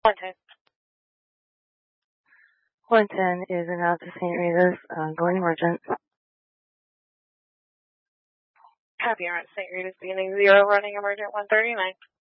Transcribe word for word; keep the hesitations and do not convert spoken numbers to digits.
one ten. one ten is now to Saint Rita's, uh, going emergent. Copy, you're at Saint Rita's beginning zero, running emergent one thirty-nine.